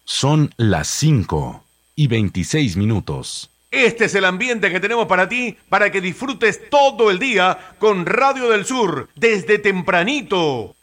Son las 5:26. Este es el ambiente que tenemos para ti, para que disfrutes todo el día con Radio del Sur, desde tempranito.